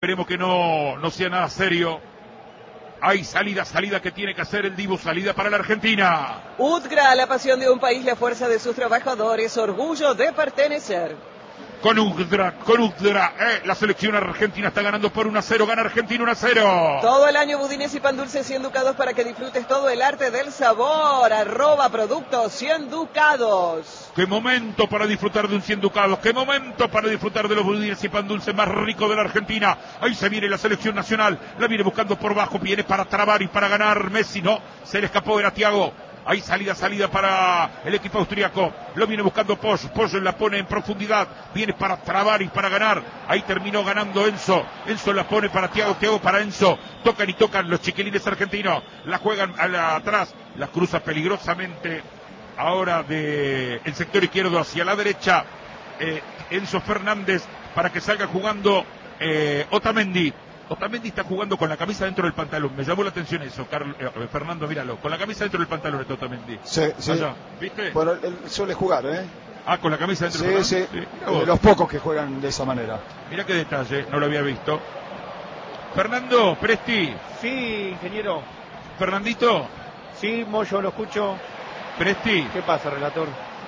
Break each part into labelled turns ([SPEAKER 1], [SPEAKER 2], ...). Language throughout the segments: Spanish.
[SPEAKER 1] Esperemos que no sea nada serio. Hay salida que tiene que hacer el Dibu, salida para la Argentina.
[SPEAKER 2] UTGRA, la pasión de un país, la fuerza de sus trabajadores, orgullo de pertenecer.
[SPEAKER 1] Con UTGRA, la selección argentina está ganando por 1-0, gana Argentina 1-0.
[SPEAKER 2] Todo el año budines y pan dulces 100 ducados para que disfrutes todo el arte del sabor. @productos 100 ducados.
[SPEAKER 1] Qué momento para disfrutar de un 100 ducados, qué momento para disfrutar de los budines y pan dulce más ricos de la Argentina. Ahí se viene la selección nacional, la viene buscando por bajo, viene para trabar y para ganar. Messi no, se le escapó, era Thiago. Hay salida para el equipo austriaco. Lo viene buscando Posch la pone en profundidad. Viene para trabar y para ganar. Ahí terminó ganando Enzo. Enzo la pone para Thiago para Enzo. Tocan los chiquilines argentinos. La juegan atrás. La cruza peligrosamente. Ahora de el sector izquierdo hacia la derecha. Enzo Fernández para que salga jugando Otamendi. Otamendi está jugando con la camisa dentro del pantalón. Me llamó la atención eso, Fernando, míralo. Con la camisa dentro del pantalón de Otamendi.
[SPEAKER 3] Sí.
[SPEAKER 1] Allá, ¿viste?
[SPEAKER 3] Bueno, él suele jugar, ¿eh?
[SPEAKER 1] Ah, con la camisa dentro del pantalón.
[SPEAKER 3] Sí. De los pocos que juegan de esa manera.
[SPEAKER 1] Mira qué detalle, no lo había visto. Fernando, Presti.
[SPEAKER 4] Sí, ingeniero.
[SPEAKER 1] Fernandito.
[SPEAKER 4] Sí, Moyo, lo escucho.
[SPEAKER 1] Presti.
[SPEAKER 4] ¿Qué pasa, relator?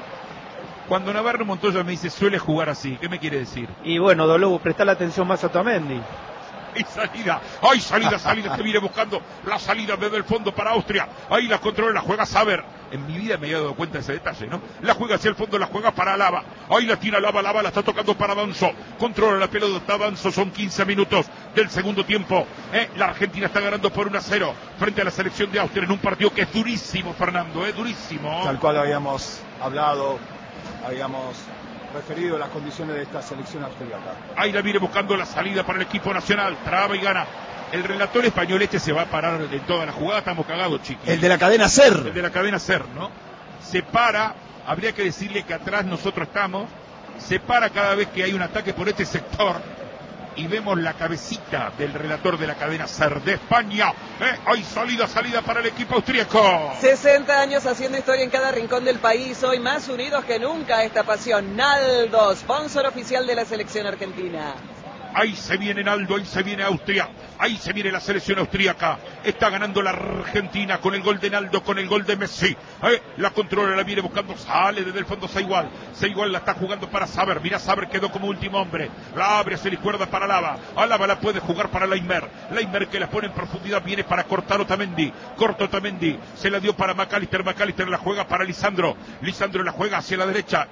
[SPEAKER 1] Cuando Navarro Montoya me dice suele jugar así, ¿qué me quiere decir?
[SPEAKER 4] Y bueno, Dolobu, presta la atención más a Otamendi.
[SPEAKER 1] ¡Hay salida! Se viene buscando la salida desde el fondo para Austria. Ahí la controla, la juega Saber. En mi vida me había dado cuenta de ese detalle, ¿no? La juega hacia el fondo, la juega para Lava. Ahí la tira Lava la está tocando para Danzo. Controla la pelota Danzo, son 15 minutos del segundo tiempo. La Argentina está ganando por 1-0 frente a la selección de Austria en un partido que es durísimo, Fernando, durísimo.
[SPEAKER 3] Tal cual habíamos hablado, habíamos referido a las condiciones de esta selección austríaca.
[SPEAKER 1] Ahí la viene buscando la salida para el equipo nacional, traba y gana. El relator español se va a parar en toda la jugada, estamos cagados, chiquis.
[SPEAKER 3] El de la cadena SER.
[SPEAKER 1] El de la cadena SER, ¿no? Se para, habría que decirle que atrás nosotros estamos, se para cada vez que hay un ataque por este sector y vemos la cabecita del relator de la cadena SER de España. Hay salida para el equipo austríaco.
[SPEAKER 2] 60 años haciendo historia en cada rincón del país, hoy más unidos que nunca esta pasión. Naldo, sponsor oficial de la selección argentina.
[SPEAKER 1] Ahí se viene Naldo, ahí se viene Austria, ahí se viene la selección austríaca. Está ganando la Argentina con el gol de Naldo, con el gol de Messi. La controla, la viene buscando, sale desde el fondo Saigual la está jugando para Saber. Mira, Saber quedó como último hombre. La abre hacia la izquierda para Lava. A Lava la puede jugar para Leimer. Leimer que la pone en profundidad, viene para cortar Otamendi. Corta Otamendi, se la dio para McAllister la juega para Lisandro. Lisandro la juega hacia la derecha.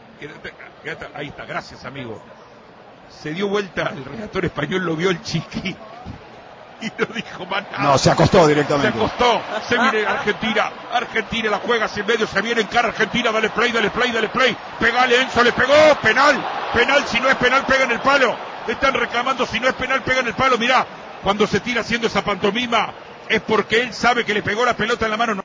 [SPEAKER 1] Ahí está, gracias amigo. Se dio vuelta, el relator español lo vio el chiqui y no dijo más nada.
[SPEAKER 3] No, se acostó directamente.
[SPEAKER 1] Se viene Argentina la juega hacia el medio, se viene en cara Argentina, dale play. Pegale Enzo, le pegó, penal, si no es penal pega en el palo. Están reclamando, si no es penal pega en el palo. Mirá, cuando se tira haciendo esa pantomima es porque él sabe que le pegó la pelota en la mano. No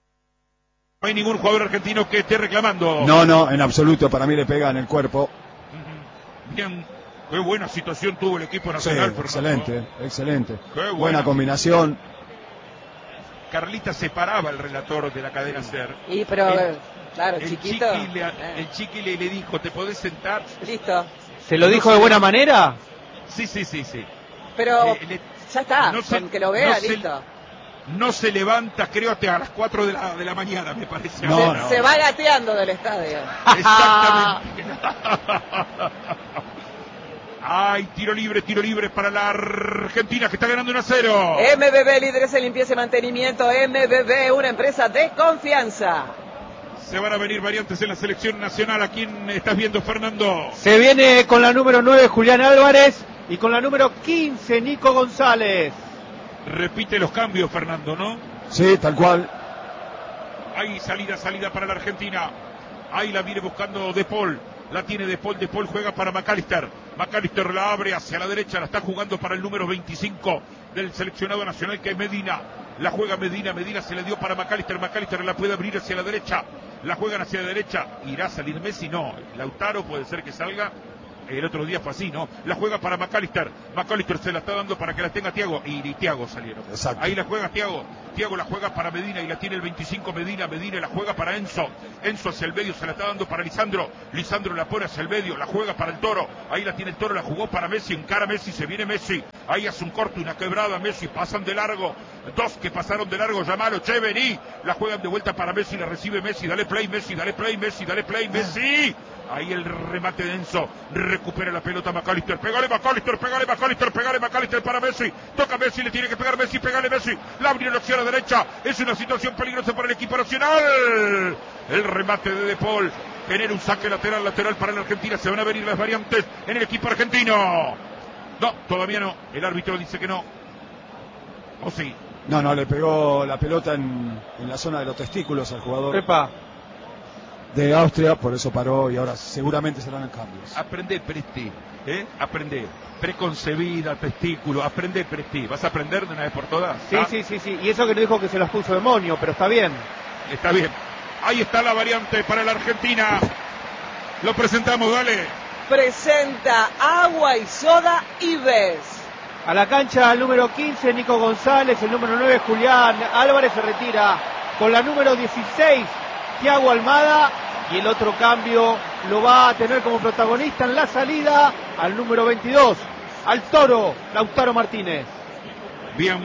[SPEAKER 1] hay ningún jugador argentino que esté reclamando.
[SPEAKER 3] No, en absoluto, para mí le pega en el cuerpo.
[SPEAKER 1] Bien. Qué buena situación tuvo el equipo nacional.
[SPEAKER 3] Sí, excelente.
[SPEAKER 1] Buena
[SPEAKER 3] Combinación.
[SPEAKER 1] Carlita separaba el relator de la cadena SER.
[SPEAKER 2] Claro, chiquito.
[SPEAKER 1] El chiqui le dijo, ¿te podés sentar?
[SPEAKER 2] Listo.
[SPEAKER 4] ¿Se lo dijo de buena manera?
[SPEAKER 1] Sí.
[SPEAKER 2] Pero ya está, con que lo vea, listo.
[SPEAKER 1] No se levanta, creo, hasta a las 4 de la mañana, me parece.
[SPEAKER 2] Se va gateando del estadio.
[SPEAKER 1] Exactamente. Hay tiro libre para la Argentina que está ganando 1-0.
[SPEAKER 2] MBB, líderes en limpieza y mantenimiento. MBB, una empresa de confianza.
[SPEAKER 1] Se van a venir variantes en la selección nacional. ¿A quién estás viendo, Fernando?
[SPEAKER 4] Se viene con la número 9 Julián Álvarez y con la número 15 Nico González.
[SPEAKER 1] Repite los cambios, Fernando, ¿no?
[SPEAKER 3] Sí, tal cual.
[SPEAKER 1] Hay salida para la Argentina. Ahí la viene buscando De Paul. La tiene De Paul juega para McAllister la abre hacia la derecha, la está jugando para el número 25 del seleccionado nacional que es Medina. La juega Medina se la dio para McAllister la puede abrir hacia la derecha, la juegan hacia la derecha. ¿Irá a salir Messi? No, Lautaro puede ser que salga. El otro día fue así, ¿no? La juega para McAllister. McAllister se la está dando para que la tenga Thiago. Y Thiago salieron.
[SPEAKER 3] Exacto.
[SPEAKER 1] Ahí la juega Thiago. Thiago la juega para Medina y la tiene el 25 Medina. Medina la juega para Enzo. Enzo hacia el medio se la está dando para Lisandro. Lisandro la pone hacia el medio. La juega para el Toro. Ahí la tiene el Toro. La jugó para Messi. Encara Messi. Se viene Messi. Ahí hace un corte, una quebrada. Messi. Pasan de largo. Dos que pasaron de largo. Llamalo. Che, vení. La juegan de vuelta para Messi. La recibe Messi. Dale play, Messi. Dale play, Messi. Dale play, Messi. Ahí el remate de Enzo. Recupera la pelota McAllister. Pégale McAllister. Pégale McAllister. Pégale McAllister para Messi. Toca Messi. Le tiene que pegar Messi. Pégale Messi. La abrió hacia la derecha. Es una situación peligrosa para el equipo nacional. El remate de De Paul genera un saque lateral para la Argentina. Se van a venir las variantes en el equipo argentino. No, todavía no. El árbitro dice que no. ¿O sí?
[SPEAKER 3] No, le pegó la pelota en la zona de los testículos al jugador.
[SPEAKER 4] Epa.
[SPEAKER 3] De Austria, por eso paró y ahora seguramente serán cambios.
[SPEAKER 1] Aprende, Presti, aprende. Preconcebida, testículo, aprende, Presti. ¿Vas a aprender de una vez por todas?
[SPEAKER 4] Sí,
[SPEAKER 1] ¿Ah?
[SPEAKER 4] sí. Y eso que no dijo que se las puso demonio, pero está bien.
[SPEAKER 1] Está bien. Ahí está la variante para la Argentina. Lo presentamos, dale.
[SPEAKER 2] Presenta Agua y Soda Ives.
[SPEAKER 4] A la cancha el número 15, Nico González. El número 9, Julián Álvarez, se retira con la número 16, Thiago Almada. Y el otro cambio lo va a tener como protagonista en la salida al número 22, al Toro, Lautaro Martínez.
[SPEAKER 1] Bien.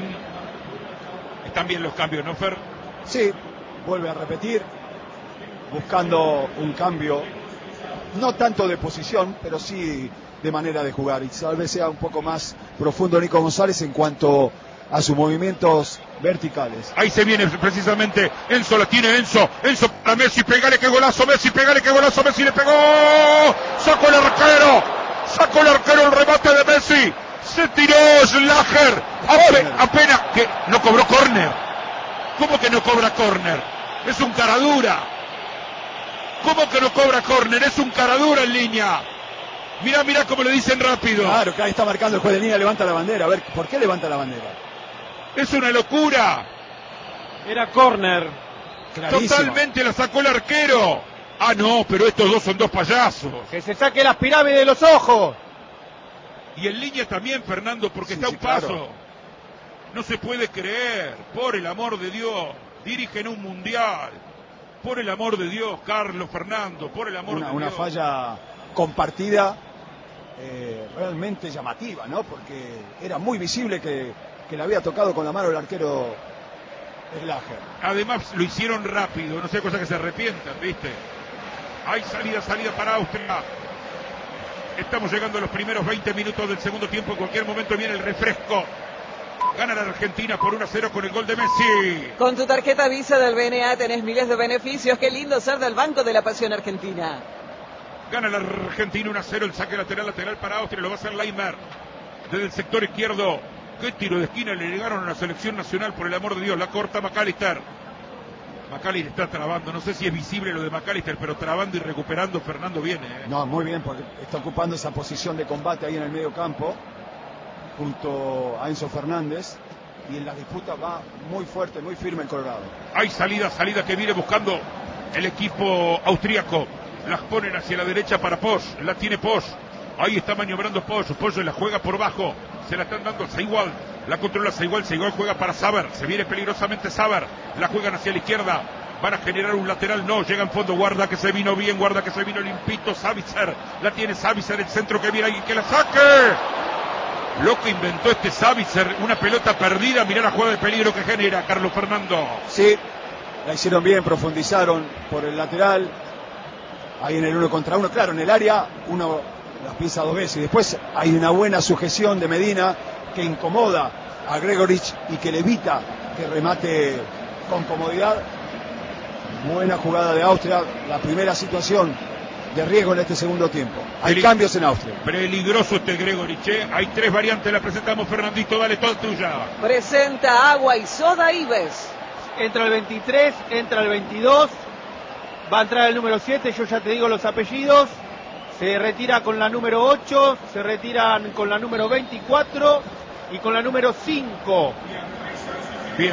[SPEAKER 1] Están bien los cambios, ¿no, Fer?
[SPEAKER 3] Sí, vuelve a repetir, buscando un cambio, no tanto de posición, pero sí de manera de jugar. Y tal vez sea un poco más profundo Nico González en cuanto a sus movimientos verticales.
[SPEAKER 1] Ahí se viene precisamente Enzo, la tiene Enzo para Messi, pégale que golazo Messi, pégale que golazo Messi, le pegó, sacó el arquero, el remate de Messi, se tiró Schlager, apenas que no cobró córner. ¿Cómo que no cobra córner? Es un caradura. ¿Cómo que no cobra córner? Es un caradura en línea. Mirá cómo le dicen rápido.
[SPEAKER 3] Claro, que ahí está marcando el juez de línea, levanta la bandera. A ver, ¿por qué levanta la bandera?
[SPEAKER 1] Es una locura.
[SPEAKER 4] Era córner.
[SPEAKER 3] Clarísimo.
[SPEAKER 1] Totalmente la sacó el arquero. Ah, no, pero estos dos son dos payasos.
[SPEAKER 4] Que se saque las pirámides de los ojos.
[SPEAKER 1] Y en línea también, Fernando, porque
[SPEAKER 3] Sí,
[SPEAKER 1] está
[SPEAKER 3] sí,
[SPEAKER 1] un paso.
[SPEAKER 3] claro.
[SPEAKER 1] No se puede creer. Por el amor de Dios. Dirigen un mundial. Por el amor de Dios, Carlos, Fernando. Por el amor de Dios.
[SPEAKER 3] Una falla compartida realmente llamativa, ¿no? Porque era muy visible que le había tocado con la mano el arquero Schlager.
[SPEAKER 1] Además lo hicieron rápido, no sé, cosa que se arrepientan, ¿viste? Hay salida para Austria. Estamos llegando a los primeros 20 minutos del segundo tiempo. En cualquier momento viene el refresco. Gana la Argentina por 1-0 con el gol de Messi.
[SPEAKER 2] Con tu tarjeta Visa del BNA tenés miles de beneficios. Qué lindo ser del Banco de la Pasión Argentina.
[SPEAKER 1] Gana la Argentina 1-0, el saque lateral para Austria, lo va a hacer Leimer. Desde el sector izquierdo, qué tiro de esquina le llegaron a la selección nacional, por el amor de Dios, la corta McAllister. McAllister está trabando, no sé si es visible lo de McAllister, pero trabando y recuperando, Fernando viene.
[SPEAKER 3] No, muy bien, porque está ocupando esa posición de combate ahí en el medio campo, junto a Enzo Fernández, y en la disputa va muy fuerte, muy firme el Colorado.
[SPEAKER 1] Hay salida que viene buscando el equipo austríaco. Las ponen hacia la derecha para Posch, la tiene Posch. Ahí está maniobrando Posch la juega por bajo. Se la están dando a Saigual, la controla Saigual juega para Saber. Se viene peligrosamente Saber, la juegan hacia la izquierda. Van a generar un lateral, no, llega en fondo, guarda que se vino bien, guarda que se vino limpito, Savitzer, la tiene Savitzer, el centro que viene, alguien que la saque. Lo que inventó este Savitzer, una pelota perdida, mirá la jugada de peligro que genera, Carlos Fernando.
[SPEAKER 3] Sí, la hicieron bien, profundizaron por el lateral, ahí en el 1 contra 1, claro, en el área uno las piensa dos veces, y después hay una buena sujeción de Medina que incomoda a Gregorich y que le evita que remate con comodidad. Buena jugada de Austria, la primera situación de riesgo en este segundo tiempo. Hay cambios en Austria.
[SPEAKER 1] Peligroso este Gregorich, Hay tres variantes, la presentamos, Fernandito, dale, toda tuya.
[SPEAKER 2] Presenta Agua y Soda Ives.
[SPEAKER 4] Entra el 23, entra el 22, va a entrar el número 7, yo ya te digo los apellidos. Se retira con la número 8, se retiran con la número 24 y con la número 5.
[SPEAKER 1] Bien.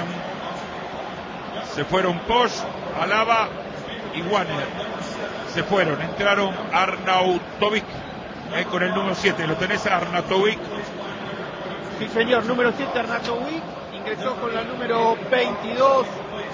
[SPEAKER 1] Se fueron Posch, Alaba y Wanner. Se fueron, entraron Arnautovic Con el número 7, ¿lo tenés, Arnautovic?
[SPEAKER 4] Sí, señor, número 7 Arnautovic, ingresó con la número 22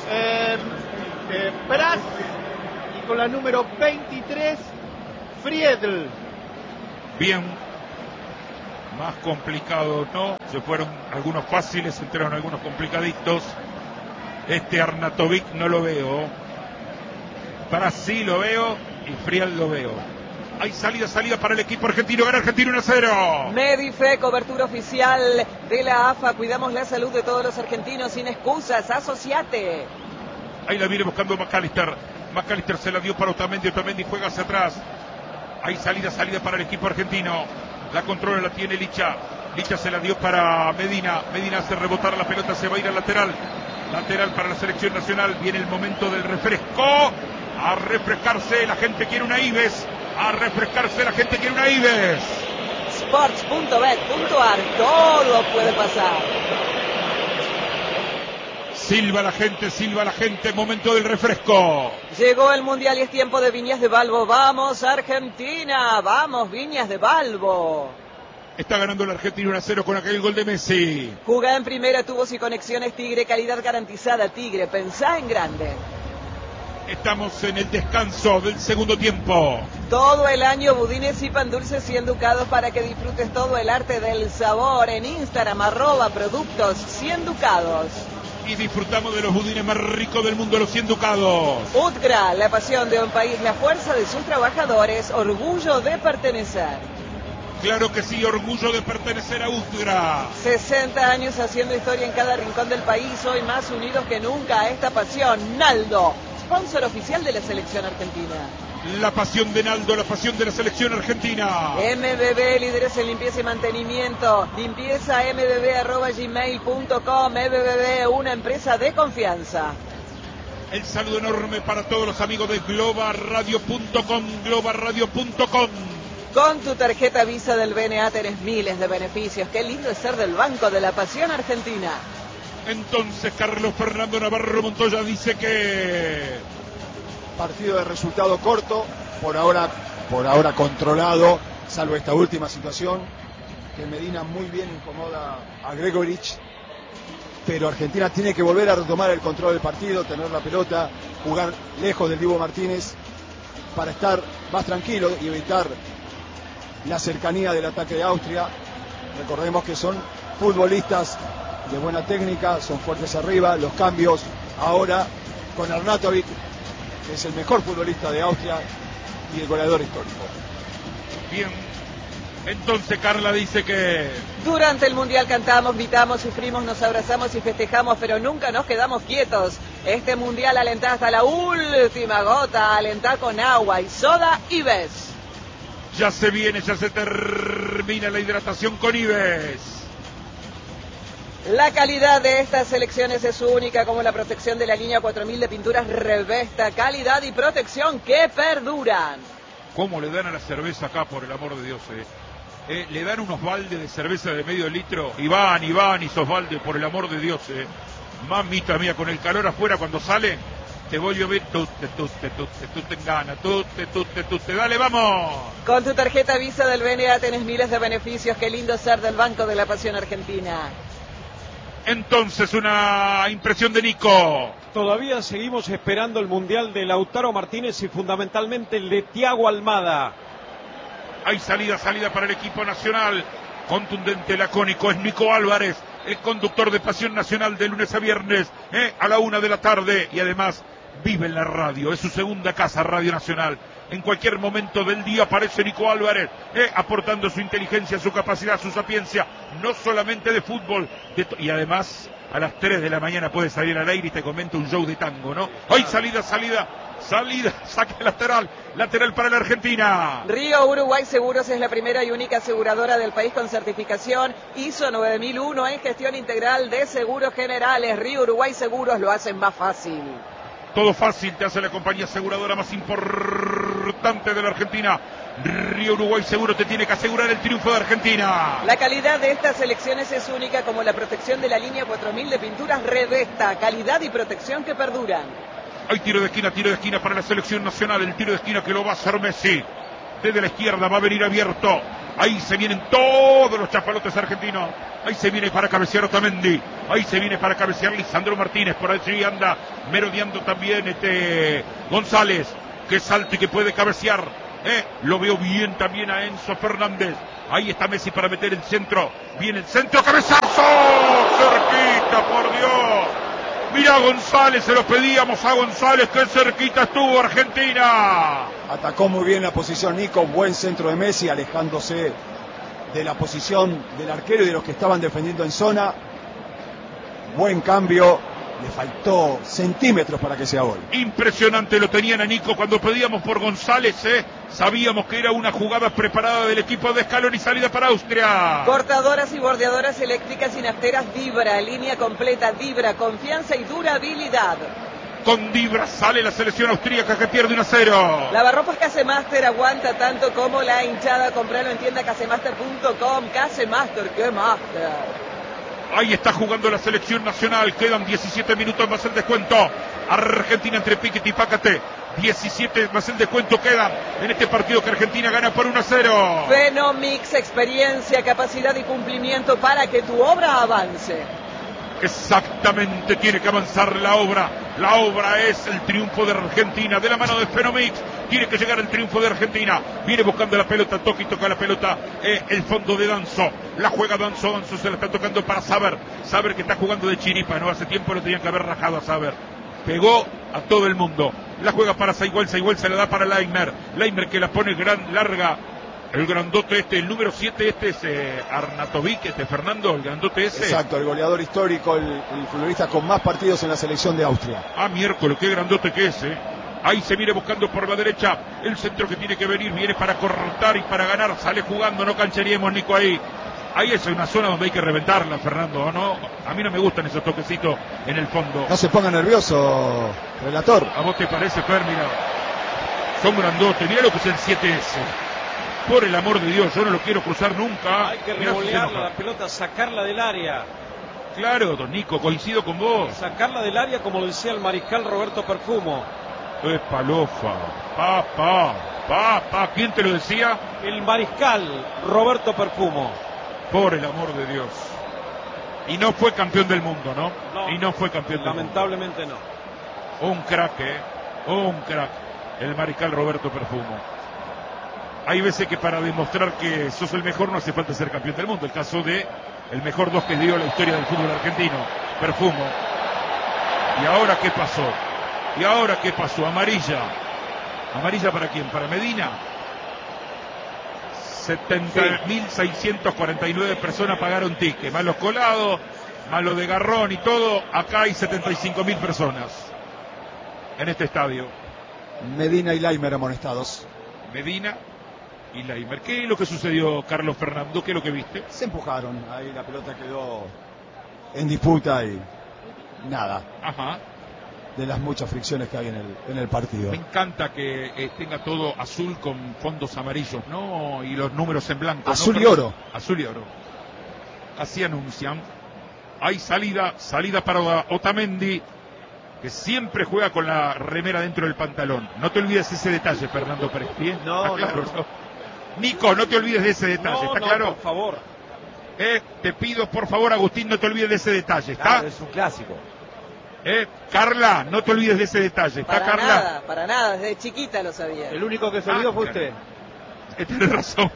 [SPEAKER 4] Pras y con la número 23 Friedl.
[SPEAKER 1] Bien, más complicado, ¿no? Se fueron algunos fáciles, entraron algunos complicaditos. Arnautovic no lo veo. Pras sí lo veo y Friedl lo veo. Hay salida para el equipo argentino. Gana Argentina 1-0.
[SPEAKER 2] Medife, cobertura oficial de la AFA. Cuidamos la salud de todos los argentinos sin excusas. Asociate.
[SPEAKER 1] Ahí la viene buscando McAllister. McAllister se la dio para Otamendi. Otamendi juega hacia atrás. Hay salida para el equipo argentino. La controla, la tiene Licha. Licha se la dio para Medina. Medina hace rebotar la pelota, se va a ir al lateral. Lateral para la selección nacional. Viene el momento del refresco. A refrescarse, la gente quiere una Ives. A refrescarse, la gente quiere una Ives.
[SPEAKER 2] Sports.bet.ar, todo puede pasar.
[SPEAKER 1] Silba la gente, momento del refresco.
[SPEAKER 2] Llegó el Mundial y es tiempo de Viñas de Balbo. Vamos Argentina, vamos Viñas de Balbo.
[SPEAKER 1] Está ganando la Argentina 1-0 con aquel gol de Messi.
[SPEAKER 2] Jugá en primera, tubos y conexiones Tigre, calidad garantizada Tigre, pensá en grande.
[SPEAKER 1] Estamos en el descanso del segundo tiempo.
[SPEAKER 2] Todo el año budines y pan dulces y enducados para que disfrutes todo el arte del sabor en Instagram, @productos 100 ducados.
[SPEAKER 1] Y disfrutamos de los budines más ricos del mundo, los 100 ducados.
[SPEAKER 2] Utgra, la pasión de un país, la fuerza de sus trabajadores, orgullo de pertenecer.
[SPEAKER 1] Claro que sí, orgullo de pertenecer a Utgra.
[SPEAKER 2] 60 años haciendo historia en cada rincón del país, hoy más unidos que nunca a esta pasión. Naldo, sponsor oficial de la selección argentina.
[SPEAKER 1] La pasión de Naldo, la pasión de la selección argentina.
[SPEAKER 2] MBB, líderes en limpieza y mantenimiento. Limpieza mbb@gmail.com. MBB, una empresa de confianza.
[SPEAKER 1] El saludo enorme para todos los amigos de globalradio.com, globalradio.com.
[SPEAKER 2] Con tu tarjeta Visa del BNA tenés miles de beneficios. Qué lindo es ser del Banco de la Pasión Argentina.
[SPEAKER 1] Entonces Carlos Fernando Navarro Montoya dice que...
[SPEAKER 3] Partido de resultado corto, por ahora controlado, salvo esta última situación, que Medina muy bien incomoda a Gregorich, pero Argentina tiene que volver a retomar el control del partido, tener la pelota, jugar lejos del Dibu Martínez, para estar más tranquilo y evitar la cercanía del ataque de Austria. Recordemos que son futbolistas de buena técnica, son fuertes arriba, los cambios ahora con Arnautovic, que es el mejor futbolista de Austria y el goleador histórico.
[SPEAKER 1] Bien, entonces Carla dice que...
[SPEAKER 2] Durante el Mundial cantamos, gritamos, sufrimos, nos abrazamos y festejamos, pero nunca nos quedamos quietos. Este Mundial alentá hasta la última gota, alentá con agua y soda Ives.
[SPEAKER 1] Ya se viene, ya se termina la hidratación con Ives.
[SPEAKER 2] La calidad de estas selecciones es única, como la protección de la línea 4000 de pinturas Revesta. Calidad y protección que perduran.
[SPEAKER 1] ¿Cómo le dan a la cerveza acá, por el amor de Dios? Le dan unos baldes de cerveza de medio litro. Y van, y esos baldes, por el amor de Dios. Mamita mía, con el calor afuera cuando sale, te voy a llover, tutte, en gana, tutte, dale, vamos.
[SPEAKER 2] Con tu tarjeta Visa del BNA tenés miles de beneficios. Qué lindo ser del Banco de la Pasión Argentina.
[SPEAKER 1] Entonces, una impresión de Nico.
[SPEAKER 5] Todavía seguimos esperando el Mundial de Lautaro Martínez y fundamentalmente el de Thiago Almada.
[SPEAKER 1] Hay salida para el equipo nacional. Contundente, lacónico, es Nico Álvarez, el conductor de Pasión Nacional de lunes a viernes, a la 1 de la tarde. Y además vive en la radio, es su segunda casa, Radio Nacional. En cualquier momento del día aparece Nico Álvarez, aportando su inteligencia, su capacidad, su sapiencia, no solamente de fútbol, y además a las 3 de la mañana puede salir al aire y te comenta un show de tango, ¿no? Hoy salida, saque lateral para la Argentina.
[SPEAKER 2] Río Uruguay Seguros es la primera y única aseguradora del país con certificación ISO 9001 en gestión integral de seguros generales. Río Uruguay Seguros lo hacen más fácil.
[SPEAKER 1] Todo fácil te hace la compañía aseguradora más importante de la Argentina. Río Uruguay Seguro te tiene que asegurar el triunfo de Argentina.
[SPEAKER 2] La calidad de estas selecciones es única, como la protección de la línea 4000 de pinturas Revesta. Calidad y protección que perduran.
[SPEAKER 1] Hay tiro de esquina para la selección nacional. El tiro de esquina que lo va a hacer Messi. Desde la izquierda va a venir abierto. Ahí se vienen todos los chafalotes argentinos. Ahí se viene para cabecear Otamendi. Ahí se viene para cabecear Lisandro Martínez. Por allí anda merodeando también González. Que salta y que puede cabecear. Lo veo bien también a Enzo Fernández. Ahí está Messi para meter el centro. Viene el centro, cabezazo. Cerquita, por Dios. Mira a González, se lo pedíamos a González. Qué cerquita estuvo Argentina.
[SPEAKER 3] Atacó muy bien la posición Nico. Buen centro de Messi, alejándose de la posición del arquero y de los que estaban defendiendo en zona. Buen cambio. Le faltó centímetros para que sea gol.
[SPEAKER 1] Impresionante lo tenían a Nico cuando pedíamos por González, Sabíamos que era una jugada preparada del equipo de Scaloni y salida para Austria.
[SPEAKER 2] Cortadoras y bordeadoras eléctricas y nafteras Vibra, línea completa Vibra, confianza y durabilidad.
[SPEAKER 1] Con Vibra sale la selección austríaca que pierde 1-0.
[SPEAKER 2] Lavarropas Casemaster aguanta tanto como la hinchada. Compralo en tienda casemaster.com. Casemaster, ¿qué master?
[SPEAKER 1] Ahí está jugando la selección nacional. Quedan 17 minutos más el descuento. Argentina entre Piquet y Pácate. 17 más el descuento quedan en este partido que Argentina gana por 1-0.
[SPEAKER 2] Fenomix, experiencia, capacidad y cumplimiento para que tu obra avance.
[SPEAKER 1] Exactamente, tiene que avanzar la obra. La obra es el triunfo de Argentina. De la mano de Fenomix tiene que llegar el triunfo de Argentina. Viene buscando la pelota, toca y toca la pelota. El fondo de Danzo. La juega Danzo, Danzo se la está tocando para Saber. Saber que está jugando de chiripa, ¿no? Hace tiempo lo tenían que haber rajado a Saber. Pegó a todo el mundo. La juega para Saiguel, Saiguel se la da para Leimer. Leimer que la pone larga. El grandote el número 7, es Arnatovic, Fernando, el grandote ese.
[SPEAKER 3] Exacto, el goleador histórico, el futbolista con más partidos en la selección de Austria.
[SPEAKER 1] Ah, miércoles, qué grandote que es, Ahí se viene buscando por la derecha, el centro que tiene que venir, viene para cortar y para ganar, sale jugando, no cancharíamos Nico ahí. Ahí es una zona donde hay que reventarla, Fernando, ¿no? A mí no me gustan esos toquecitos en el fondo.
[SPEAKER 3] No se ponga nervioso, relator.
[SPEAKER 1] ¿A vos te parece, Fer? Mira, son grandotes, mira lo que es el 7S. Por el amor de Dios, yo no lo quiero cruzar nunca.
[SPEAKER 5] Hay que revolearla la pelota, sacarla del área.
[SPEAKER 1] Claro, don Nico, coincido con vos.
[SPEAKER 5] Sacarla del área como lo decía el mariscal Roberto Perfumo.
[SPEAKER 1] Palofa, papá, ¿quién te lo decía?
[SPEAKER 5] El mariscal Roberto Perfumo.
[SPEAKER 1] Por el amor de Dios. Y no fue campeón del mundo, ¿no?
[SPEAKER 5] No,
[SPEAKER 1] y no fue campeón del mundo.
[SPEAKER 5] Lamentablemente no.
[SPEAKER 1] Un crack, un crack. El mariscal Roberto Perfumo. Hay veces que para demostrar que sos el mejor no hace falta ser campeón del mundo. El caso de el mejor 2 que dio la historia del fútbol argentino, Perfumo. ¿Y ahora qué pasó? Amarilla. ¿Amarilla para quién? ¿Para Medina? 70.649 personas pagaron ticket. Más los colados, más lo de Garrón y todo. Acá hay 75.000 personas en este estadio.
[SPEAKER 3] Medina y Leimer amonestados.
[SPEAKER 1] Medina y Leimer. ¿Qué es lo que sucedió, Carlos Fernando? ¿Qué es lo que viste?
[SPEAKER 3] Se empujaron, ahí la pelota quedó en disputa y nada.
[SPEAKER 1] Ajá.
[SPEAKER 3] De las muchas fricciones que hay en el partido.
[SPEAKER 1] Me encanta que tenga todo azul con fondos amarillos, ¿no? Y los números en blanco.
[SPEAKER 3] Azul,
[SPEAKER 1] ¿no?
[SPEAKER 3] y oro.
[SPEAKER 1] Azul y oro. Así anuncian. Hay salida para Otamendi, que siempre juega con la remera dentro del pantalón. No te olvides ese detalle, Fernando Presti, ¿eh?
[SPEAKER 5] No,
[SPEAKER 1] claro,
[SPEAKER 5] no.
[SPEAKER 1] Nico, no te olvides de ese detalle, ¿está claro?
[SPEAKER 5] Por favor.
[SPEAKER 1] Te pido, por favor, Agustín, no te olvides de ese detalle, ¿está?
[SPEAKER 4] Claro, es un clásico.
[SPEAKER 1] Carla, no te olvides de ese detalle, ¿está, Carla?
[SPEAKER 2] Para nada, desde chiquita lo sabía.
[SPEAKER 4] El único que se olvidó fue usted.
[SPEAKER 1] Tenés razón.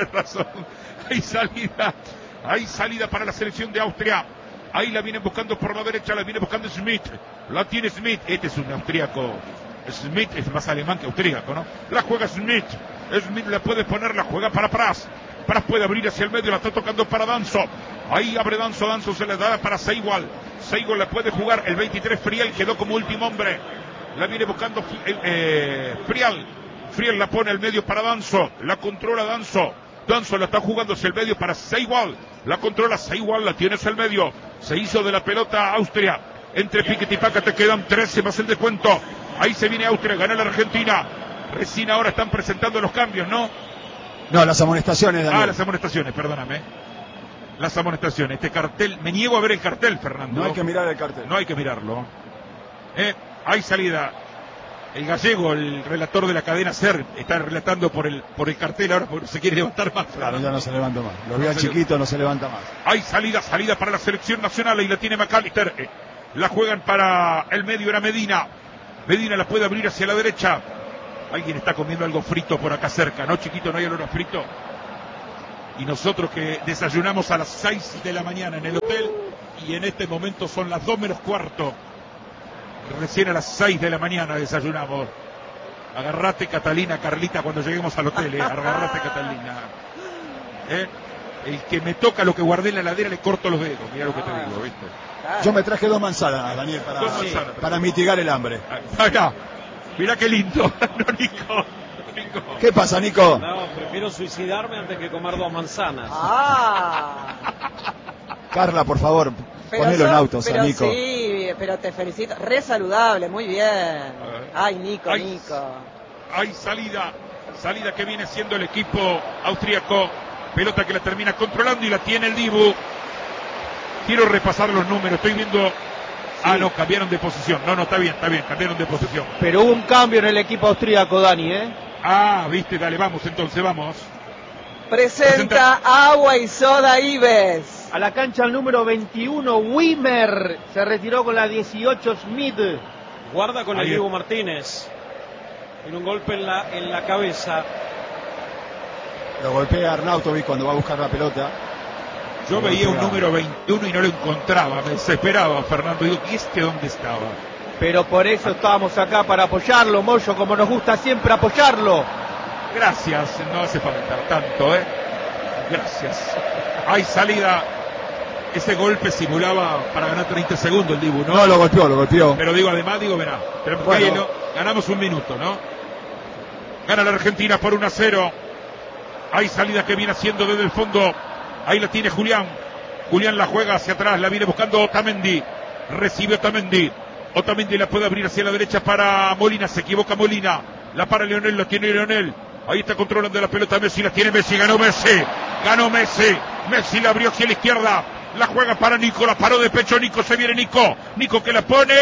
[SPEAKER 1] Hay salida para la selección de Austria. Ahí la vienen buscando por la derecha, la viene buscando Smith. La tiene Smith. Este es un austríaco. Smith es más alemán que austríaco, ¿no? La juega Smith. Smith la puede poner, la juega para Pras. Pras puede abrir hacia el medio, la está tocando para Danzo. Ahí abre Danzo, Danzo se le da para Seigual. Seigual la puede jugar, el 23 Friel quedó como último hombre. La viene buscando Friel. Friel la pone al medio para Danzo. La controla Danzo. Danzo la está jugando hacia el medio para Seigual. La controla Seigual, la tiene hacia el medio. Se hizo de la pelota Austria. Entre Piquet y Paca te quedan 13 más el descuento. Ahí se viene Austria, gana la Argentina. Recién ahora están presentando los cambios, ¿no?
[SPEAKER 3] No, las amonestaciones, Daniel.
[SPEAKER 1] Las amonestaciones, perdóname. Las amonestaciones. Este cartel, me niego a ver el cartel, Fernando.
[SPEAKER 3] No hay que mirar el cartel.
[SPEAKER 1] No hay que mirarlo. Hay salida. El gallego, el relator de la cadena SER, está relatando por el cartel ahora porque se quiere levantar más.
[SPEAKER 3] Claro, ya no se levanta más. Lo veo chiquito, no se levanta más.
[SPEAKER 1] Hay salida para la selección nacional. Ahí la tiene McAllister. La juegan para el medio, era Medina. Medina la puede abrir hacia la derecha. Alguien está comiendo algo frito por acá cerca, ¿no, chiquito? ¿No hay olor a frito? Y nosotros que desayunamos a las 6 de la mañana en el hotel y en este momento son las 2 menos cuarto. Recién a las 6 de la mañana desayunamos. Agarrate, Catalina, Carlita, cuando lleguemos al hotel, agarrate, Catalina. El que me toca lo que guardé en la heladera le corto los dedos. Mira lo que te digo, ¿viste?
[SPEAKER 3] Yo me traje 2 manzanas, Daniel, para mitigar el hambre.
[SPEAKER 1] Mirá qué lindo. No, Nico.
[SPEAKER 3] ¿Qué pasa, Nico?
[SPEAKER 5] No, prefiero suicidarme antes que comer 2 manzanas.
[SPEAKER 3] Carla, por favor, ponelo en autos a Nico.
[SPEAKER 2] Sí, pero te felicito. Re saludable, muy bien. Ay, Nico.
[SPEAKER 1] Hay salida que viene siendo el equipo austríaco. Pelota que la termina controlando y la tiene el Dibu. Quiero repasar los números, estoy viendo... Sí. No, cambiaron de posición. No, está bien, cambiaron de posición.
[SPEAKER 4] Pero hubo un cambio en el equipo austríaco, Dani,
[SPEAKER 1] viste, dale, vamos, entonces, vamos.
[SPEAKER 2] Presenta Agua y Soda Ives.
[SPEAKER 4] A la cancha el número 21, Wimmer. Se retiró con la 18, Smith.
[SPEAKER 5] Guarda con el Diego Martínez. En un golpe en la cabeza.
[SPEAKER 3] Lo golpea Arnautovic cuando va a buscar la pelota.
[SPEAKER 1] Yo veía un número 21 y no lo encontraba, me desesperaba, Fernando. Digo, ¿y dónde estaba?
[SPEAKER 4] Pero por eso estábamos acá, para apoyarlo, Moyo, como nos gusta siempre apoyarlo.
[SPEAKER 1] Gracias, no hace falta tanto, Gracias. Hay salida. Ese golpe simulaba para ganar 30 segundos el Dibu, ¿no?
[SPEAKER 3] No, lo golpeó.
[SPEAKER 1] Pero además, verá. Bueno. Ganamos un minuto, ¿no? Gana la Argentina por 1-0. Hay salida que viene haciendo desde el fondo. Ahí la tiene Julián. Julián la juega hacia atrás, la viene buscando Otamendi. Recibe Otamendi. Otamendi la puede abrir hacia la derecha para Molina. Se equivoca Molina. La para Leonel, la tiene Leonel. Ahí está controlando la pelota Messi, la tiene Messi. Ganó Messi. Messi la abrió hacia la izquierda. La juega para Nico, la paró de pecho Nico. Se viene Nico. Nico que la pone.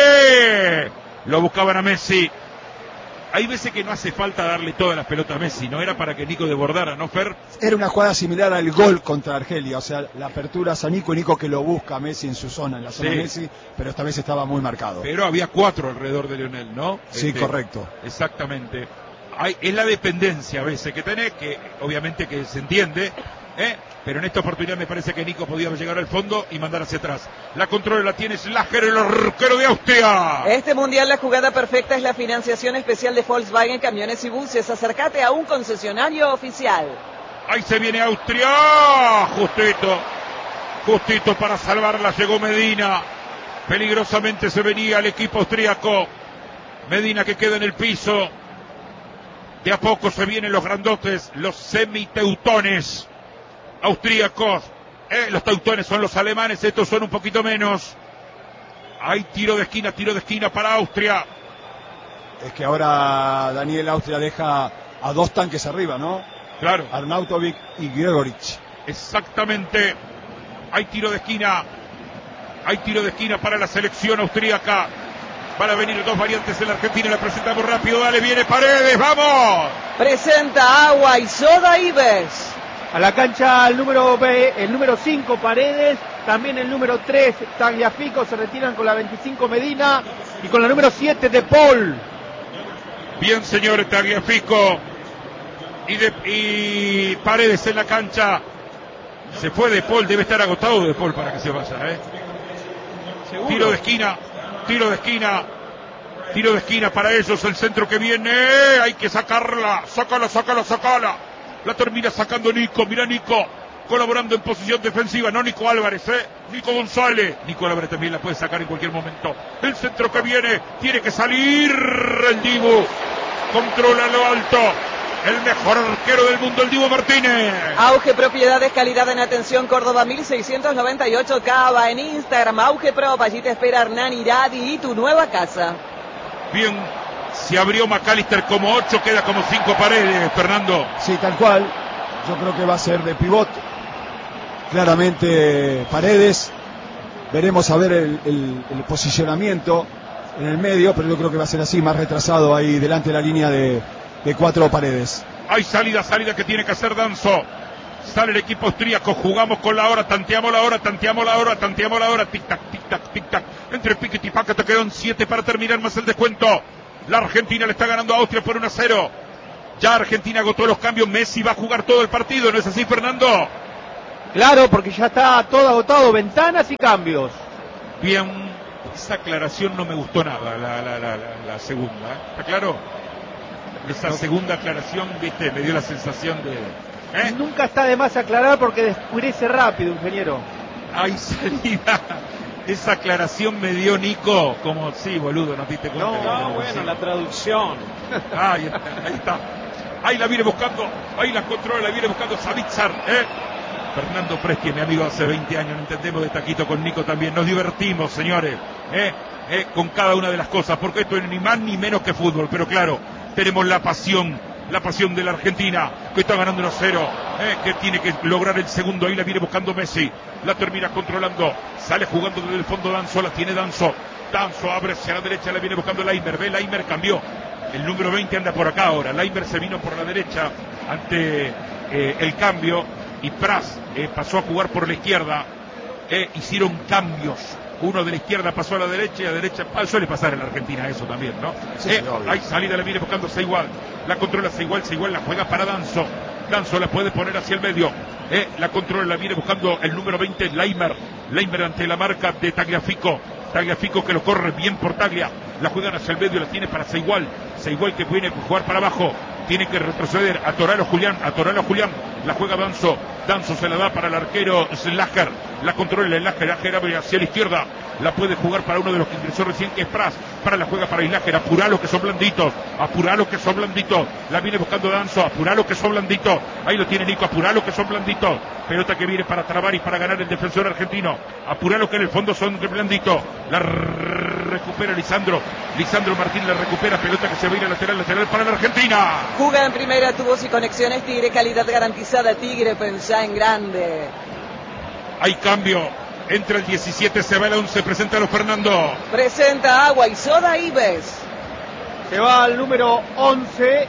[SPEAKER 1] Lo buscaban a Messi. Hay veces que no hace falta darle todas las pelotas a Messi, no era para que Nico desbordara, ¿no, Fer?
[SPEAKER 3] Era una jugada similar al gol contra Argelia, o sea, la apertura a Nico, Nico que lo busca a Messi en su zona, en la zona de Messi, pero esta vez estaba muy marcado.
[SPEAKER 1] Pero había 4 alrededor de Lionel, ¿no?
[SPEAKER 3] Sí, correcto.
[SPEAKER 1] Exactamente. Es la dependencia a veces que tenés, que obviamente que se entiende, pero en esta oportunidad me parece que Nico podía llegar al fondo y mandar hacia atrás. La controla la tiene Schlager, el arquero de Austria.
[SPEAKER 2] Este mundial la jugada perfecta es la financiación especial de Volkswagen Camiones y Buses. Acércate a un concesionario oficial.
[SPEAKER 1] Ahí se viene Austria. Justito para salvarla. Llegó Medina. Peligrosamente se venía el equipo austríaco. Medina que queda en el piso. De a poco se vienen los grandotes, los semiteutones austríacos. Los teutones son los alemanes, estos son un poquito menos. Hay tiro de esquina para Austria.
[SPEAKER 3] Es que ahora Daniel, Austria deja a 2 tanques arriba, ¿no?
[SPEAKER 1] Claro.
[SPEAKER 3] Arnautovic y Gregorich.
[SPEAKER 1] Exactamente. Hay tiro de esquina para la selección austríaca. Van a venir 2 variantes en la Argentina, la presentamos rápido, dale, viene Paredes, ¡vamos!
[SPEAKER 2] Presenta Agua y Soda Ives.
[SPEAKER 4] A la cancha el número 5 Paredes, también el número 3 Tagliafico, se retiran con la 25 Medina y con la número 7 De Paul.
[SPEAKER 1] Bien, señor Tagliafico y Paredes en la cancha. Se fue De Paul, debe estar agotado De Paul para que se vaya, ¿Seguro? Tiro de esquina para ellos, el centro que viene, hay que sacarla, sácala. La termina sacando Nico, mira Nico, colaborando en posición defensiva, no Nico Álvarez, Nico González. Nico Álvarez también la puede sacar en cualquier momento. El centro que viene, tiene que salir el Dibu, controla lo alto. El mejor arquero del mundo, el Dibu Martínez.
[SPEAKER 2] Auge Propiedades, calidad en atención, Córdoba 1698 Cava. En Instagram, Auge Prop, allí te espera Hernán Iradi y tu nueva casa.
[SPEAKER 1] Bien, se abrió McAllister como 8, queda como 5 Paredes, Fernando.
[SPEAKER 3] Sí, tal cual. Yo creo que va a ser de pivot. Claramente Paredes. Veremos a ver el posicionamiento. en el medio, pero yo creo que va a ser así, más retrasado ahí delante de la línea de 4 Paredes.
[SPEAKER 1] Hay salida que tiene que hacer Danso. Sale el equipo austríaco, jugamos con la hora, tanteamos la hora, tic-tac, tic-tac, tic-tac. Entre Piquet y Paca te quedan 7 para terminar más el descuento. La Argentina le está ganando a Austria por 1-0. Ya Argentina agotó los cambios, Messi va a jugar todo el partido, ¿no es así, Fernando?
[SPEAKER 4] Claro, porque ya está todo agotado, ventanas y cambios.
[SPEAKER 1] Bien, esa aclaración no me gustó nada, la segunda, ¿está claro? Esa segunda aclaración, viste, me dio la sensación de...
[SPEAKER 4] Nunca está de más aclarar porque descubrece rápido, ingeniero.
[SPEAKER 1] Hay salida. Esa aclaración me dio Nico, como, sí, boludo, ¿no te diste cuenta?
[SPEAKER 5] No, bueno, la traducción.
[SPEAKER 1] Ahí está. Ahí la viene buscando, ahí la controla, la viene buscando Savitzer, Fernando Presti, mi amigo hace 20 años, no entendemos de taquito con Nico también. Nos divertimos, señores, con cada una de las cosas, porque esto es ni más ni menos que fútbol, pero claro, tenemos la pasión de la Argentina, que está ganando 1-0, que tiene que lograr el segundo. Ahí la viene buscando Messi, la termina controlando, sale jugando desde el fondo Danso, la tiene Danso abre hacia la derecha, la viene buscando Leimer, Leimer cambió, el número 20 anda por acá ahora, Leimer se vino por la derecha ante el cambio, y Pras pasó a jugar por la izquierda, hicieron cambios. Uno de la izquierda pasó a la derecha y a la derecha suele pasar en la Argentina eso también, ¿no?
[SPEAKER 3] Sí,
[SPEAKER 1] hay salida, la viene buscando Seigual, la controla Seigual, la juega para Danso la puede poner hacia el medio, la controla, la viene buscando el número 20, Leimer ante la marca de Tagliafico que lo corre bien por Taglia, la juegan hacia el medio, la tiene para Seigual que viene a jugar para abajo, tiene que retroceder, atorarlo Julián, la juega Danso se la da para el arquero Slager, la controla Slager abre hacia la izquierda, la puede jugar para uno de los que ingresó recién, que es Pras, la juega para Slager, apuralo que son blanditos, la viene buscando Danso, apuralo que son blanditos, ahí lo tiene Nico, apuralo que son blanditos, pelota que viene para trabar y para ganar el defensor argentino, apuralo que en el fondo son blanditos, la recupera Lisandro Martín, la recupera, pelota que se va a ir a lateral para la Argentina.
[SPEAKER 2] Juga en primera, tubos y conexiones Tigre, calidad garantizada. Tigre, pensá en grande.
[SPEAKER 1] Hay cambio, entra el 17, se va el 11, preséntalo Fernando.
[SPEAKER 2] Presenta Agua y Soda Ives.
[SPEAKER 4] Se va al número 11,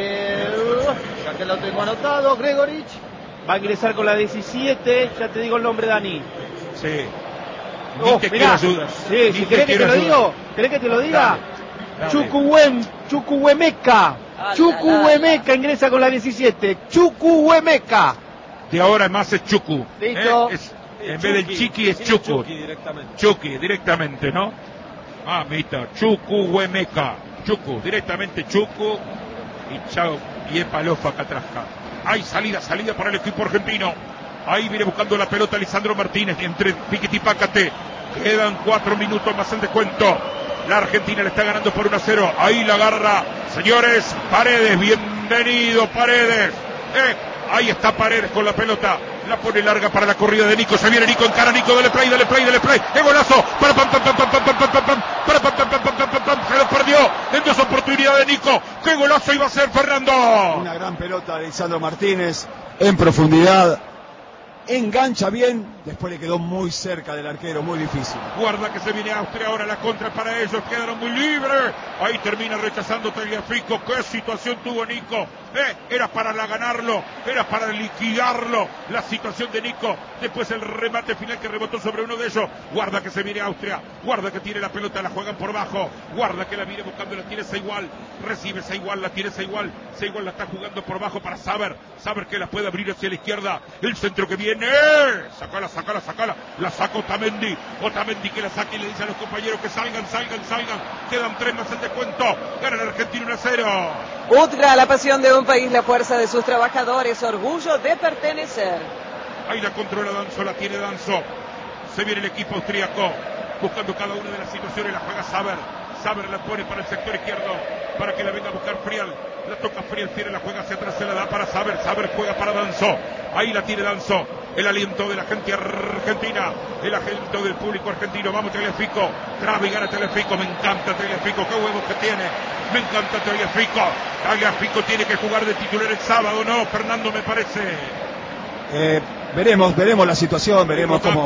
[SPEAKER 4] ya que lo tengo anotado, Gregorich. Va a ingresar con la 17, ya te digo el nombre, Dani.
[SPEAKER 1] Sí. Mirá,
[SPEAKER 4] sí, si querés que te lo digo, ¿querés que te lo diga?
[SPEAKER 1] Dale.
[SPEAKER 4] Chukwuemeka. Chukwuemeka ingresa con la 17. Chukwuemeka.
[SPEAKER 1] De ahora más es Chucu.
[SPEAKER 4] Listo.
[SPEAKER 1] En vez del Chiqui es Chucu. Chucky directamente, ¿no? Mita, Chukwuemeka. Chucu, directamente Chucu. Y chao, y Epalofa Catrasca. Hay salida para el equipo argentino. Ahí viene buscando la pelota Lisandro Martínez entre Piquet y Pácate. Quedan 4 minutos más el descuento. La Argentina le está ganando por 1-0. Ahí la agarra, señores, Paredes. Bienvenido, Paredes. Ahí está Paredes con la pelota. La pone larga para la corrida de Nico. Se viene Nico, encara Nico, dale play. ¡Qué golazo! Se lo perdió en 2 oportunidades de Nico. ¡Qué golazo iba a ser, Fernando!
[SPEAKER 3] Una gran pelota de Lisandro Martínez en profundidad. Engancha bien, después le quedó muy cerca del arquero, muy difícil.
[SPEAKER 1] Guarda que se viene Austria, ahora la contra para ellos, quedaron muy libres. Ahí termina rechazando Tagliafico. Qué situación tuvo Nico. Era para ganarlo, era para liquidarlo. La situación de Nico, después el remate final que rebotó sobre uno de ellos. Guarda que se viene Austria, guarda que tiene la pelota, la juegan por bajo. Guarda que la viene buscando, la tiene Seigual. Recibe Seigual, la tiene Seigual. Seigual la está jugando por bajo para Saber que la puede abrir hacia la izquierda. El centro que viene. Sacala. La saca Otamendi que la saque y le dice a los compañeros que salgan. Quedan 3 más el descuento. Gana el Argentina 1-0.
[SPEAKER 2] Ultra, la pasión de un país, la fuerza de sus trabajadores, orgullo de pertenecer.
[SPEAKER 1] Ahí la controla Danso, la tiene Danso. Se viene el equipo austríaco buscando cada una de las situaciones. La juega Saber la pone para el sector izquierdo para que la venga a buscar Frial. La toca Frial, la juega hacia atrás, se la da para Saber juega para Danso. Ahí la tiene Danso. El aliento de la gente argentina, el aliento del público argentino. Vamos Tagliafico, traba y gana Tagliafico. Me encanta Tagliafico, qué huevos que tiene. Me encanta Tagliafico. Tagliafico tiene que jugar de titular el sábado, ¿no, Fernando? Me parece.
[SPEAKER 3] Veremos la situación, veremos cómo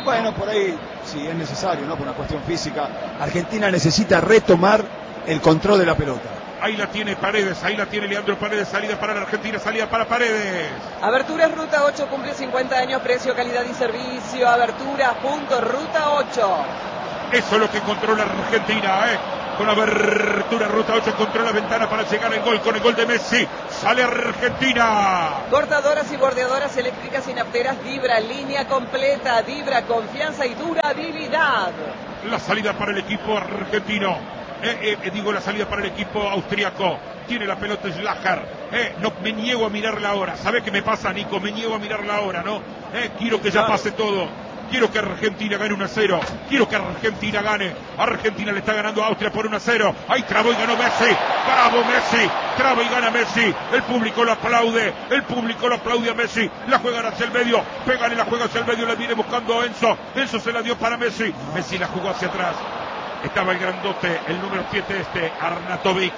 [SPEAKER 3] Bueno, por ahí, si es necesario, ¿no? Por una cuestión física, Argentina necesita retomar el control de la pelota.
[SPEAKER 1] Ahí la tiene Paredes, ahí la tiene Leandro Paredes, salida para la Argentina, salida para Paredes.
[SPEAKER 2] Aberturas Ruta 8 cumple 50 años, precio, calidad y servicio. Aberturas.ruta 8.
[SPEAKER 1] Eso es lo que encontró la Argentina, Con abertura Ruta 8 encontró la ventana para llegar al gol, con el gol de Messi. Sale Argentina.
[SPEAKER 2] Cortadoras y bordeadoras eléctricas y nafteras Dibra, línea completa. Dibra, confianza y durabilidad.
[SPEAKER 1] La salida para el equipo argentino. La salida para el equipo austriaco. Tiene la pelota Schlager. No me niego a mirar la hora. ¿Sabe qué me pasa, Nico? Me niego a mirar la hora, ¿no? Quiero que ya pase todo. Quiero que Argentina gane 1-0. Quiero que Argentina gane. Argentina le está ganando a Austria por 1-0. Ahí trabó y ganó Messi. Bravo Messi. Traba y gana Messi. El público lo aplaude. El público lo aplaude a Messi. La juegan hacia el medio. Pegan y la juega hacia el medio. La viene buscando Enzo. Enzo se la dio para Messi. Messi la jugó hacia atrás. Estaba el grandote, el número 7 Arnautovic.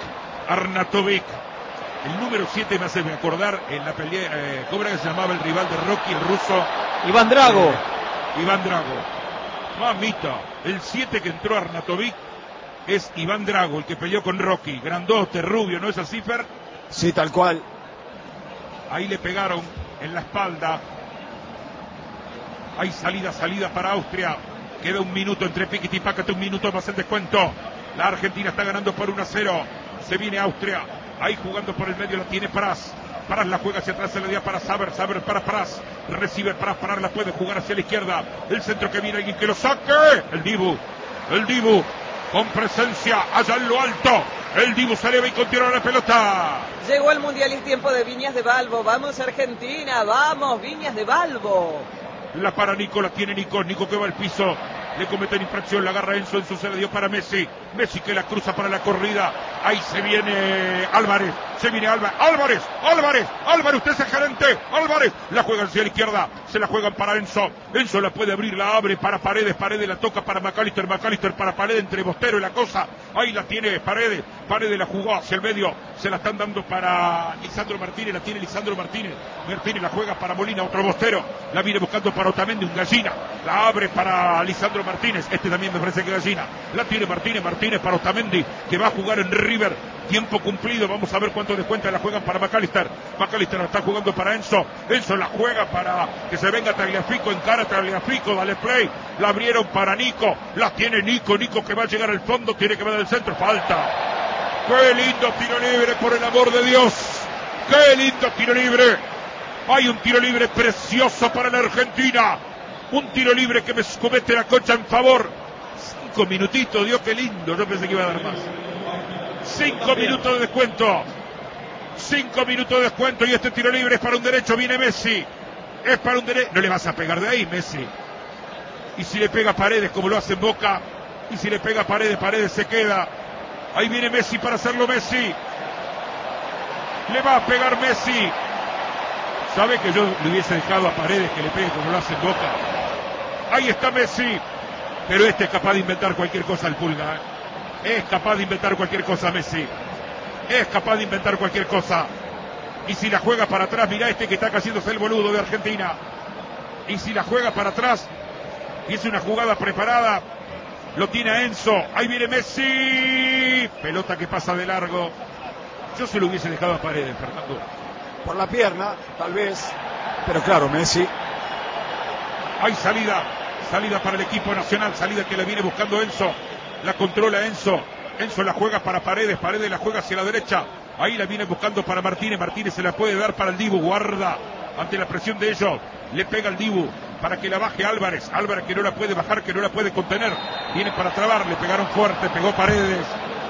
[SPEAKER 1] El número 7 me hace acordar en la pelea, ¿cómo era que se llamaba el rival de Rocky, el ruso?
[SPEAKER 4] Iván Drago.
[SPEAKER 1] Iván Drago. Mamita, el 7 que entró Arnautovic es Iván Drago, el que peleó con Rocky. Grandote, rubio, ¿no es así, Fer?
[SPEAKER 3] Sí, tal cual.
[SPEAKER 1] Ahí le pegaron en la espalda. Hay salida para Austria. Queda un minuto entre Piquet y Pácate, un minuto más el descuento. La Argentina está ganando por 1-0. Se viene Austria. Ahí jugando por el medio la tiene Pras. Pras la juega hacia atrás, se le dio para Saber para Pras. Recibe Pras, la puede jugar hacia la izquierda. El centro que viene, alguien que lo saque. El Dibu. Con presencia allá en lo alto. El Dibu se eleva y continúa la pelota.
[SPEAKER 2] Llegó el Mundial y es tiempo de Viñas de Balbo. Vamos Argentina, vamos Viñas de Balbo.
[SPEAKER 1] La para Nico, la tiene Nico que va al piso. Le cometen infracción, la agarra Enzo se la dio para Messi. Messi que la cruza para la corrida. Ahí se viene Álvarez. Álvarez, usted es el gerente. Álvarez, la juegan hacia la izquierda. Se la juegan para Enzo. Enzo la puede abrir, la abre para Paredes. Paredes la toca para McAllister para Paredes entre Bostero y la cosa. Ahí la tiene Paredes. Paredes la jugó hacia el medio. Se la están dando para Lisandro Martínez. La tiene Lisandro Martínez. Martínez la juega para Molina, otro Bostero. La viene buscando para Otamendi, un Gallina. La abre para Lisandro Martínez. Este también me parece que Gallina. La tiene Martínez para Otamendi, que va a jugar en River. Tiempo cumplido. Vamos a ver cuánto descuenta. La juegan para McAllister. McAllister la está jugando para Enzo. Enzo la juega para que se venga Tagliafico. Encara Tagliafico. Dale play. La abrieron para Nico. La tiene Nico que va a llegar al fondo. Tiene que ver del centro. Falta. ¡Qué lindo tiro libre, por el amor de Dios! ¡Qué lindo tiro libre! Hay un tiro libre precioso para la Argentina. Un tiro libre que me comete la Concha en favor. 5 minutitos, Dios, qué lindo. Yo pensé que iba a dar más. 5 minutos de descuento. 5 minutos de descuento y este tiro libre es para un derecho. Viene Messi. Es para un derecho. No le vas a pegar de ahí, Messi. Y si le pega Paredes, como lo hace en Boca. Y si le pega Paredes se queda. Ahí viene Messi para hacerlo Messi. Le va a pegar Messi. ¿Sabe que yo le hubiese dejado a Paredes que le pegue como lo hace en Boca? Ahí está Messi. Pero este es capaz de inventar cualquier cosa el Pulga. Es capaz de inventar cualquier cosa Messi. Es capaz de inventar cualquier cosa. Y si la juega para atrás, mirá este que está haciéndose el boludo de Argentina. Y si la juega para atrás, y es una jugada preparada, lo tiene a Enzo. Ahí viene Messi. Pelota que pasa de largo. Yo se lo hubiese dejado a Paredes, Fernando.
[SPEAKER 3] Por la pierna, tal vez. Pero claro, Messi.
[SPEAKER 1] Hay salida para el equipo nacional. Salida que la viene buscando Enzo. La controla Enzo. Enzo la juega para Paredes. Paredes la juega hacia la derecha. Ahí la viene buscando para Martínez. Martínez se la puede dar para el Dibu. Guarda ante la presión de ellos. Le pega el Dibu para que la baje Álvarez. Álvarez que no la puede bajar, que no la puede contener. Viene para trabar. Le pegaron fuerte. Pegó Paredes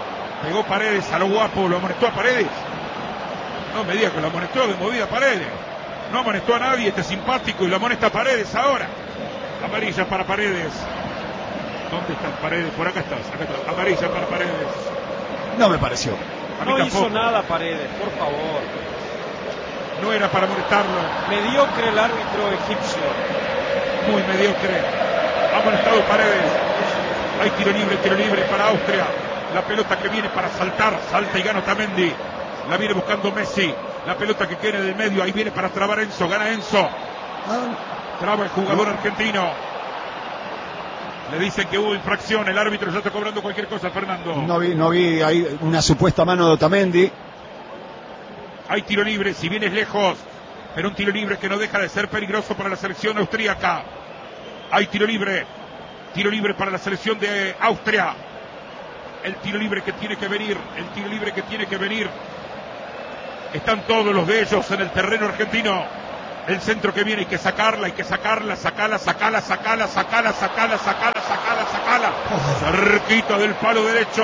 [SPEAKER 1] a lo guapo. Lo amonestó a Paredes. No me diga que lo amonestó de movida Paredes. No amonestó a nadie. Este simpático y lo amonesta a Paredes ahora. Amarilla para Paredes. ¿Dónde estás, Paredes? Por acá estás. Amarilla para Paredes.
[SPEAKER 3] No me pareció.
[SPEAKER 5] No hizo nada Paredes, por favor.
[SPEAKER 1] No era para molestarlo.
[SPEAKER 5] Mediocre el árbitro egipcio.
[SPEAKER 1] Muy mediocre. Ha molestado Paredes. Hay tiro libre para Austria. La pelota que viene para saltar. Salta y gana Otamendi. La viene buscando Messi. La pelota que viene del medio. Ahí viene para trabar Enzo. Gana Enzo. Traba el jugador argentino. Le dicen que hubo infracción, el árbitro ya está cobrando cualquier cosa, Fernando.
[SPEAKER 3] No vi ahí una supuesta mano de Otamendi.
[SPEAKER 1] Hay tiro libre, si bien es lejos, pero un tiro libre que no deja de ser peligroso para la selección austríaca. Hay tiro libre para la selección de Austria. El tiro libre que tiene que venir, Están todos los de ellos en el terreno argentino. El centro que viene, hay que sacarla, sacala. Cerquito del palo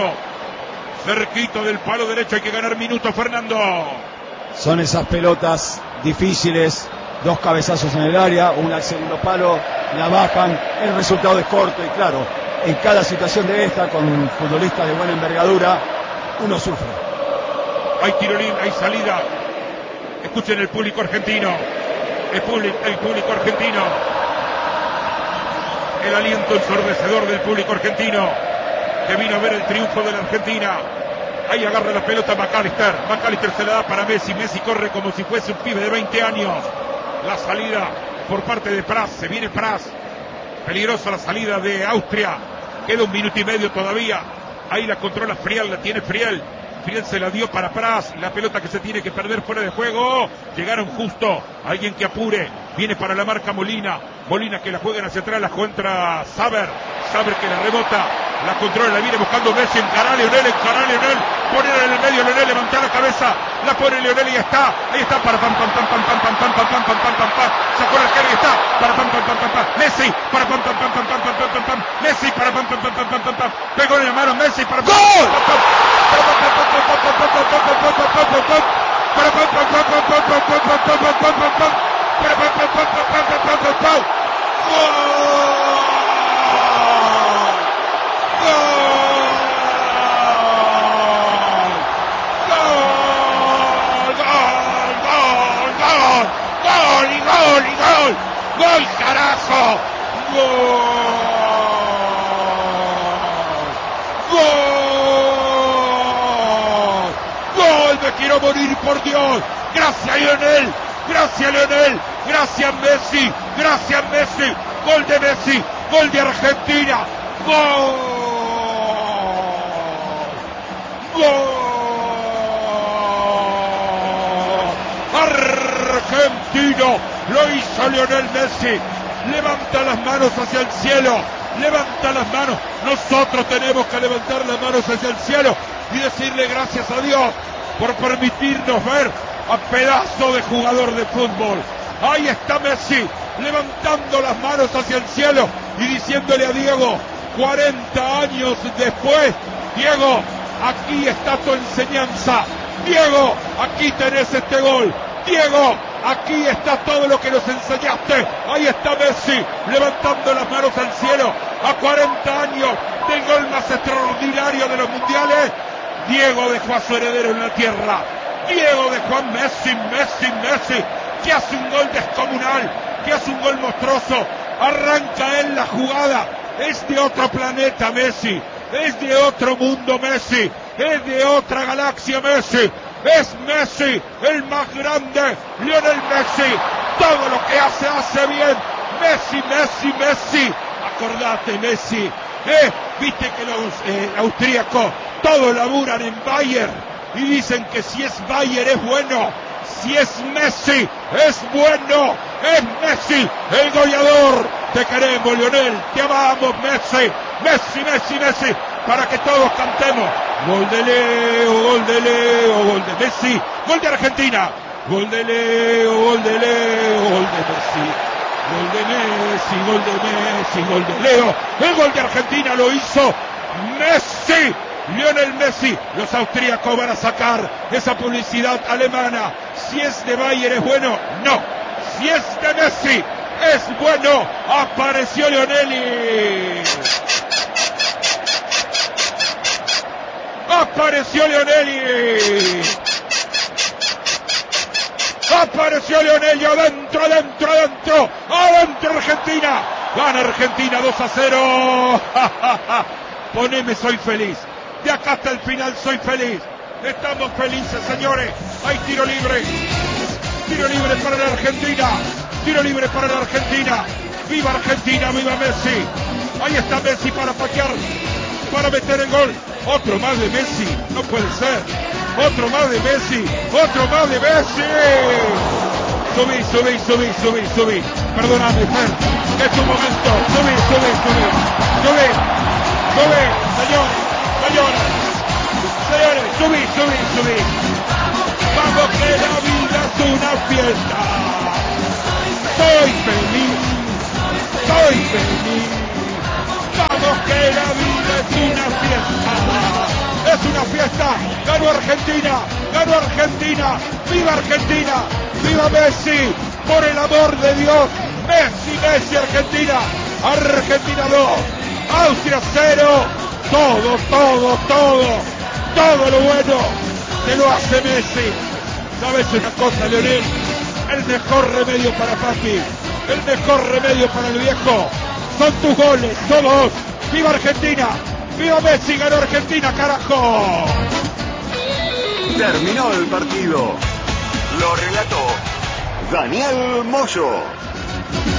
[SPEAKER 1] derecho, hay que ganar minutos, Fernando.
[SPEAKER 3] Son esas pelotas difíciles, 2 cabezazos en el área, una al segundo palo, la bajan, el resultado es corto y claro, en cada situación de esta, con futbolistas de buena envergadura, uno sufre.
[SPEAKER 1] Hay tiro libre, hay salida. Escuchen el público argentino. El público argentino. El aliento ensordecedor del público argentino, que vino a ver el triunfo de la Argentina. Ahí agarra la pelota McAllister. McAllister se la da para Messi. Messi corre como si fuese un pibe de 20 años. La salida por parte de Pras. Se viene Pras. Peligrosa la salida de Austria. Queda 1 minuto y medio todavía. Ahí la controla Friel, la tiene Friel. Friel se la dio para Pras. La pelota que se tiene que perder fuera de juego. Llegaron justo. Alguien que apure. Viene para la marca Molina. Molina que la juegan hacia atrás. La contra Saber. Saber que la rebota. La controla. La viene buscando Messi. Encara a Lionel. Poner en el medio. Lionel levanta la cabeza. La pone Lionel y está. Ahí está. Para pam. Sacó la arquero y está. Para pam. Messi. Para pam. Messi. Para pam. Pegó en la mano Messi. Para ¡gol! ¡Gol, carajo! ¡Gol! ¡Me quiero morir, por Dios! ¡Gracias, Lionel! ¡Gracias, Messi! ¡Gol de Messi! ¡Gol de Argentina! ¡Gol! ¡Argentino! Lo hizo Lionel Messi. Levanta las manos hacia el cielo. Nosotros tenemos que levantar las manos hacia el cielo y decirle gracias a Dios por permitirnos ver a pedazo de jugador de fútbol. Ahí está Messi levantando las manos hacia el cielo y diciéndole a Diego, 40 años después, Diego, aquí está tu enseñanza. Diego, aquí tenés este gol. Diego, aquí está todo lo que nos enseñaste. Ahí está Messi levantando las manos al cielo a 40 años del gol más extraordinario de los mundiales. Diego dejó a su heredero en la tierra. Diego dejó a Messi, que hace un gol descomunal, que hace un gol monstruoso. Arranca él la jugada. Es de otro planeta Messi, es de otro mundo Messi, es de otra galaxia Messi. Es Messi, el más grande, Lionel Messi. Todo lo que hace bien. Messi. Acordate, Messi. Viste que los austríacos todos laburan en Bayern y dicen que si es Bayern es bueno. Si es Messi, es bueno. Es Messi, el goleador. Te queremos, Lionel. Te amamos, Messi. Messi. Para que todos cantemos. Gol de Leo, gol de Messi, gol de Argentina. Gol de Leo, gol de Messi. Gol de Leo. El gol de Argentina lo hizo Messi. Lionel Messi. Los austríacos van a sacar esa publicidad alemana. Si es de Bayern es bueno. No. Si es de Messi es bueno. Apareció Lionel. Apareció Lionel y adentro Argentina. Gana Argentina 2-0. Poneme, soy feliz. De acá hasta el final soy feliz. Estamos felices, señores. Hay tiro libre. Tiro libre para la Argentina. Viva Argentina, viva Messi. Ahí está Messi para patear, para meter el gol. Otro más de Messi, no puede ser. Otro más de Messi, otro más de Messi. Subí. Perdóname, Fer, es tu momento. Subí. Señores, subí. Vamos que la vida es una fiesta. Soy feliz. Vamos que la vida es una fiesta. Es una fiesta. Ganó Argentina. ¡Viva Argentina! ¡Viva Messi! Por el amor de Dios. Messi, Argentina. Argentina 2. Austria 0. Todo lo bueno te lo hace Messi. ¿Sabes una cosa, Leonel? El mejor remedio para papi, el mejor remedio para el viejo son tus goles, todos. ¡Viva Argentina! ¡Viva Messi! ¡Ganó Argentina, carajo!
[SPEAKER 6] Terminó el partido. Lo relató Daniel Moyo.